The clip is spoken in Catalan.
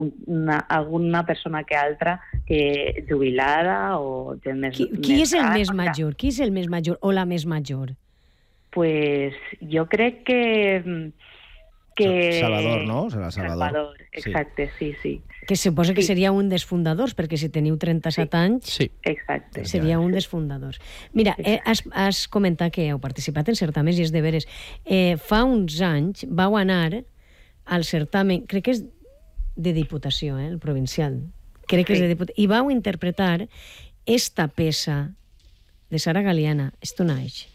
alguna persona que altra que jubilada o gent més... Qui és el més major? Qui és el més major o la més major? Pues jo crec que... Salvador, no? Serà Salvador, exacte, sí. Que suposa que seria un dels fundadors, perquè si teniu 37 anys, exacte, seria un dels fundadors. Mira, has comentat que heu participat en certaments i és de veres. Fa uns anys vau anar al certamen, crec que és de Diputació, el provincial, crec que és de Diputació, i vau interpretar esta peça de Sara Galiana, Stone Age.